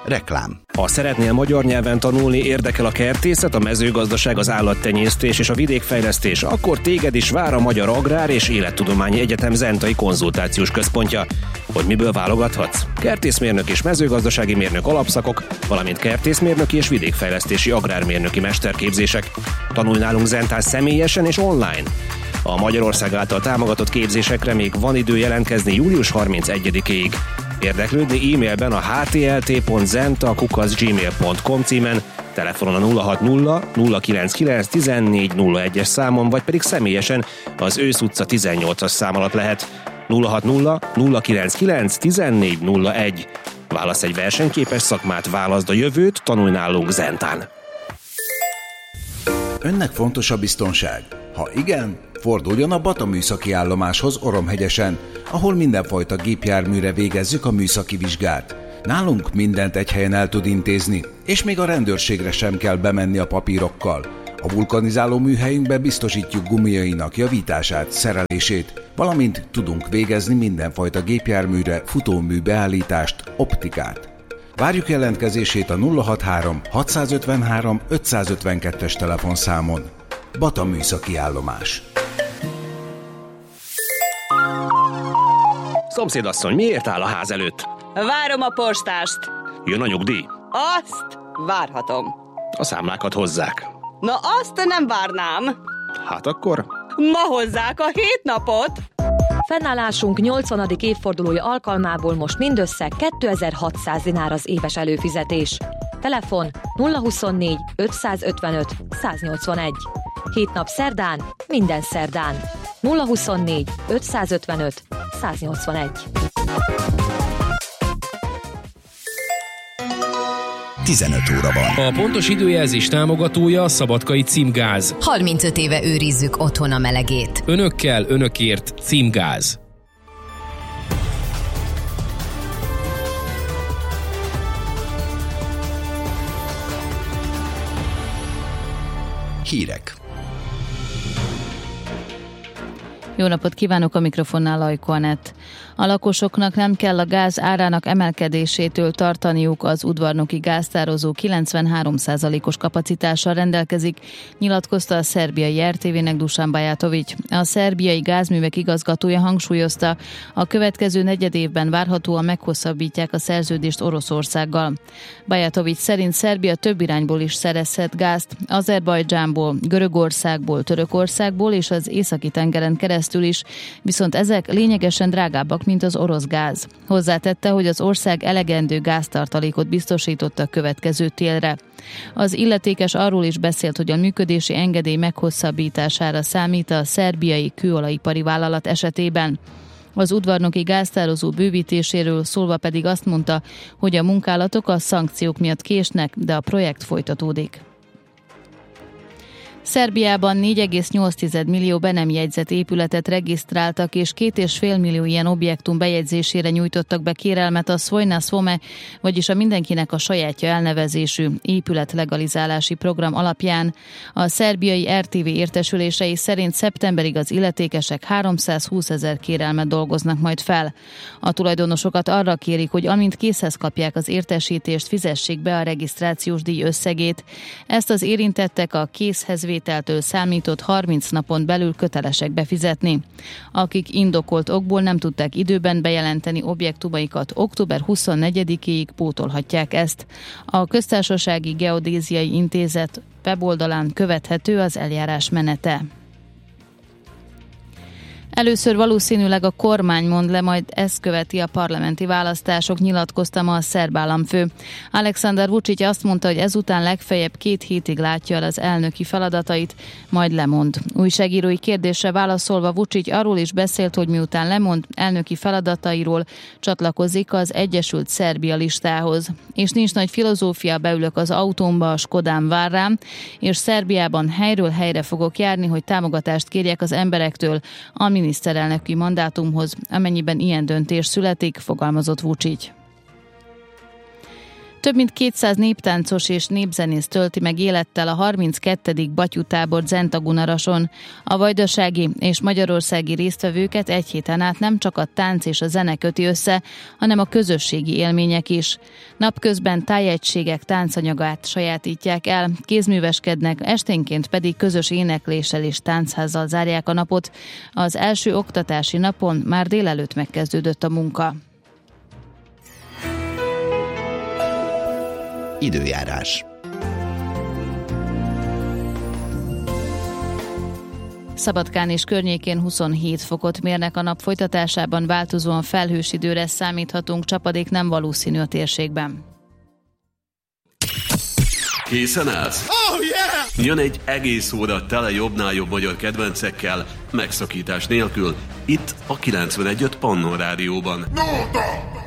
Reklám. Ha szeretnél magyar nyelven tanulni, érdekel a kertészet, a mezőgazdaság, az állattenyésztés és a vidékfejlesztés, akkor téged is vár a Magyar Agrár és Élettudományi Egyetem Zentai Konzultációs Központja. Hogy miből válogathatsz? Kertészmérnök és mezőgazdasági mérnök alapszakok, valamint kertészmérnöki és vidékfejlesztési agrármérnöki mesterképzések. Tanulj nálunk Zentán személyesen és online. A Magyarország által támogatott képzésekre még van idő jelentkezni július 31-ig. Érdeklődni e-mailben a htlt.zenta@gmail.com címen, telefonon a 060 099 1401-es számon, vagy pedig személyesen az Ősz utca 18-as szám alatt lehet. 060 099 1401. Válasz egy versenyképes szakmát, válaszd a jövőt, tanulj nálunk Zentán. Önnek fontos a biztonság? Ha igen, forduljon a Bata műszaki állomáshoz Oromhegyesen, ahol mindenfajta gépjárműre végezzük a műszaki vizsgát. Nálunk mindent egy helyen el tud intézni, és még a rendőrségre sem kell bemenni a papírokkal. A vulkanizáló műhelyünkben biztosítjuk gumiainak javítását, szerelését, valamint tudunk végezni mindenfajta gépjárműre futómű beállítást, optikát. Várjuk jelentkezését a 063 653 552-es telefonszámon. Bata műszaki állomás. Szomszédasszony, miért áll a ház előtt? Várom a postást. Jön a nyugdíj? Azt várhatom. A számlákat hozzák. Na azt nem várnám. Hát akkor? Ma hozzák a 7 napot. Fennállásunk 80. évfordulója alkalmából most mindössze 2600 dinár az éves előfizetés. Telefon 024 555 181. 7 nap szerdán, minden szerdán. 024 555 181. 15 óra van. A pontos időjelzés támogatója a Szabadkai Címgáz. 35 éve őrizzük otthon a melegét. Önökkel, önökért Címgáz. Hírek. Jó napot kívánok, a mikrofonnál Ajko Anett. A lakosoknak nem kell a gáz árának emelkedésétől tartaniuk, az udvarnoki gáztározó 93%-os kapacitással rendelkezik, nyilatkozta a szerbiai RTV-nek Dusan Bajatović. A szerbiai gázművek igazgatója hangsúlyozta, a következő negyedévben várhatóan meghosszabbítják a szerződést Oroszországgal. Bajatović szerint Szerbia több irányból is szerezhet gázt, Azerbajdzsánból, Görögországból, Törökországból és az Északi-tengeren keresztül is, viszont ezek lényegesen drágábbak, mint az orosz gáz. Hozzátette, hogy az ország elegendő gáztartalékot biztosított a következő télre. Az illetékes arról is beszélt, hogy a működési engedély meghosszabbítására számít a szerbiai kőolajipari vállalat esetében. Az udvarnoki gáztározó bővítéséről szólva pedig azt mondta, hogy a munkálatok a szankciók miatt késnek, de a projekt folytatódik. Szerbiában 4,8 millió be nem jegyzett épületet regisztráltak, és 2,5 millió ilyen objektum bejegyzésére nyújtottak be kérelmet a Svojna Svome, vagyis a mindenkinek a sajátja elnevezésű épületlegalizálási program alapján. A szerbiai RTV értesülései szerint szeptemberig az illetékesek 320 000 kérelmet dolgoznak majd fel. A tulajdonosokat arra kérik, hogy amint készhez kapják az értesítést, fizessék be a regisztrációs díj összegét. Ezt az érintettek a készhezvételtől számított 30 napon belül kötelesek befizetni. Akik indokolt okból nem tudták időben bejelenteni objektumaikat, október 24-ig pótolhatják ezt. A Köztársasági Geodéziai Intézet weboldalán követhető az eljárás menete. Először valószínűleg a kormány mond le, majd ezt követi a parlamenti választások, nyilatkozta ma a szerb államfő. Aleksandar Vučić azt mondta, hogy ezután legfeljebb 2 hétig látja el az elnöki feladatait, majd lemond. Újságírói kérdésre válaszolva Vučić arról is beszélt, hogy miután lemond elnöki feladatairól, csatlakozik az Egyesült Szerbia listához. És nincs nagy filozófia, beülök az autómba, a Skodám vár rám, és Szerbiában helyről helyre fogok járni, hogy támogatást kérjek az emberektől, ami miniszterelnöki mandátumhoz, amennyiben ilyen döntés születik, fogalmazott Vučić. Több mint 200 néptáncos és népzenész tölti meg élettel a 32. Batyutábor Zentagunarason. A vajdasági és magyarországi résztvevőket egy héten át nem csak a tánc és a zene köti össze, hanem a közösségi élmények is. Napközben tájegységek táncanyagát sajátítják el, kézműveskednek, esténként pedig közös énekléssel és táncházzal zárják a napot. Az első oktatási napon már délelőtt megkezdődött a munka. Időjárás. Szabadkán és környékén 27 fokot mérnek, a nap folytatásában változóan felhős időre számíthatunk, csapadék nem valószínű a térségben. Készen állsz? Oh, yeah! Jön egy egész óra tele jobbnál jobb magyar kedvencekkel, megszakítás nélkül, itt a 91.5 Pannon Rádióban. No,